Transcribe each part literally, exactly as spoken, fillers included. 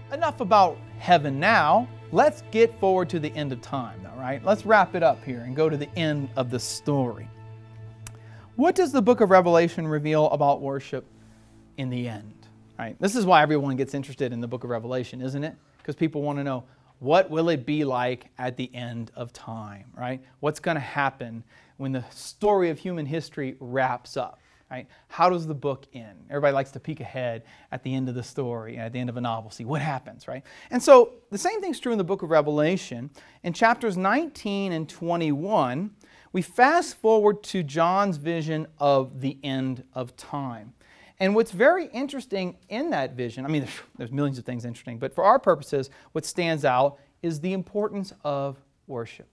enough about heaven now. Let's get forward to the end of time, all right? Let's wrap it up here and go to the end of the story. What does the book of Revelation reveal about worship in the end? Right? This is why everyone gets interested in the book of Revelation, isn't it? Because people want to know, what will it be like at the end of time, right? What's going to happen when the story of human history wraps up, right? How does the book end? Everybody likes to peek ahead at the end of the story, at the end of a novel, see what happens, right? And so the same thing's true in the book of Revelation. In chapters nineteen and twenty-one, we fast forward to John's vision of the end of time. And what's very interesting in that vision, I mean, there's, there's millions of things interesting, but for our purposes, what stands out is the importance of worship.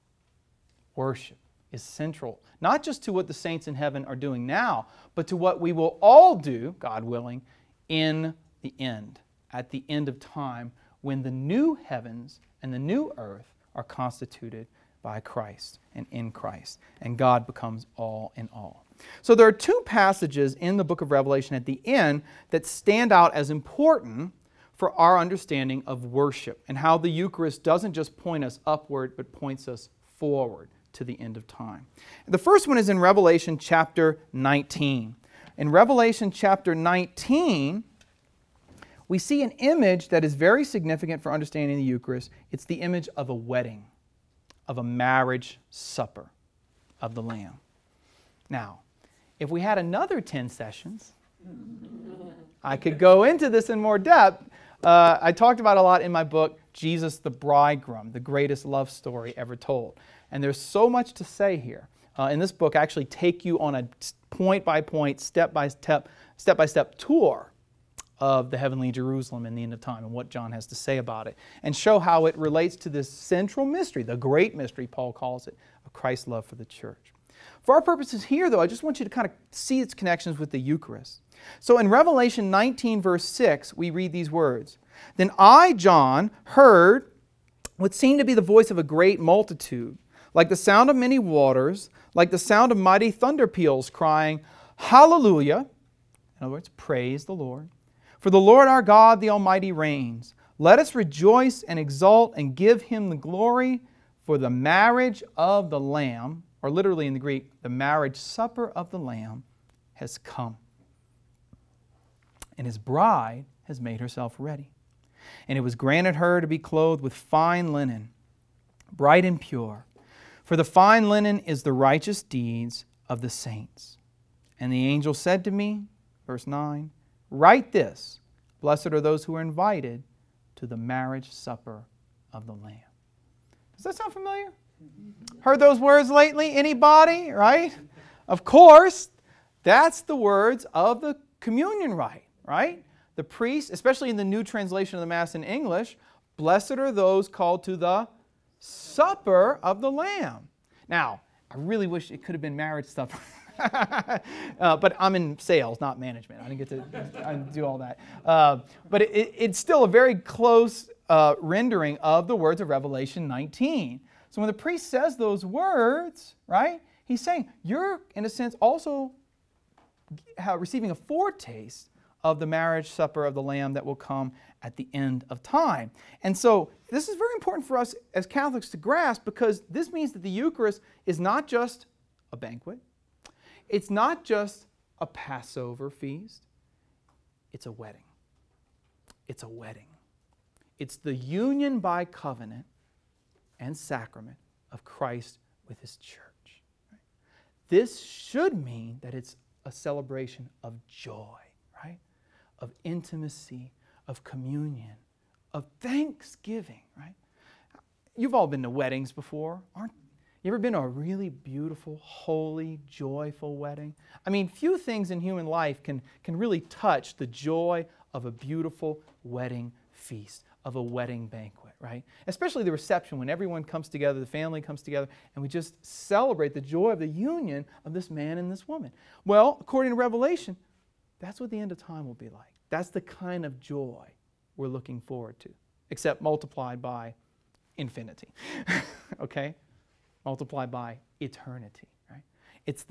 Worship is central, not just to what the saints in heaven are doing now, but to what we will all do, God willing, in the end, at the end of time, when the new heavens and the new earth are constituted by Christ and in Christ, and God becomes all in all. So there are two passages in the book of Revelation at the end that stand out as important for our understanding of worship and how the Eucharist doesn't just point us upward but points us forward to the end of time. The first one is in Revelation chapter nineteen. In Revelation chapter nineteen, we see an image that is very significant for understanding the Eucharist. It's the image of a wedding, of a marriage supper of the Lamb. Now, if we had another ten sessions, I could go into this in more depth. Uh, I talked about a lot in my book, Jesus the Bridegroom, the greatest love story ever told. And there's so much to say here. Uh, in this book, I actually take you on a point-by-point, step-by-step, step-by-step tour of the heavenly Jerusalem in the end of time and what John has to say about it, and show how it relates to this central mystery, the great mystery, Paul calls it, of Christ's love for the church. For our purposes here, though, I just want you to kind of see its connections with the Eucharist. So in Revelation nineteen, verse six, we read these words, "Then I, John, heard what seemed to be the voice of a great multitude, like the sound of many waters, like the sound of mighty thunder peals, crying, Hallelujah!" In other words, praise the Lord. "For the Lord our God, the Almighty, reigns. Let us rejoice and exult and give Him the glory, for the marriage of the Lamb," or literally in the Greek, the marriage supper of the Lamb, "has come. And His bride has made herself ready. And it was granted her to be clothed with fine linen, bright and pure. For the fine linen is the righteous deeds of the saints. And the angel said to me," verse nine, "Write this, blessed are those who are invited to the marriage supper of the Lamb." Does that sound familiar? Heard those words lately? Anybody? Right? Of course, that's the words of the communion rite, right? The priest, especially in the new translation of the Mass in English, blessed are those called to the supper of the Lamb. Now, I really wish it could have been marriage supper. uh, but I'm in sales, not management. I didn't get to I didn't do all that. Uh, but it, it, it's still a very close uh, rendering of the words of Revelation nineteen. So when the priest says those words, right, he's saying, you're, in a sense, also receiving a foretaste of the marriage supper of the Lamb that will come at the end of time. And so this is very important for us as Catholics to grasp, because this means that the Eucharist is not just a banquet. It's not just a Passover feast. It's a wedding. It's a wedding. It's the union by covenant and sacrament of Christ with His church. This should mean that it's a celebration of joy, right? Of intimacy, of communion, of thanksgiving, right? You've all been to weddings before, aren't you? You ever been to a really beautiful, holy, joyful wedding? I mean, few things in human life can, can really touch the joy of a beautiful wedding feast, of a wedding banquet, right? Especially the reception, when everyone comes together, the family comes together, and we just celebrate the joy of the union of this man and this woman. Well, according to Revelation, that's what the end of time will be like. That's the kind of joy we're looking forward to, except multiplied by infinity, okay? Multiplied by eternity, right? It's the